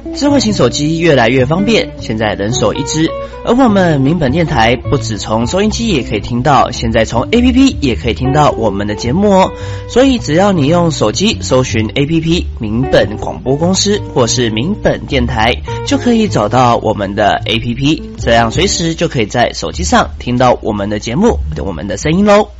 智慧型手机越来越方便，现在人手一支。而我们民本电台不只从收音机也可以听到，现在从 APP 也可以听到我们的节目哦。所以只要你用手机搜寻 APP 民本广播公司或是民本电台，就可以找到我们的 APP， 这样随时就可以在手机上听到我们的节目，我们的声音咯。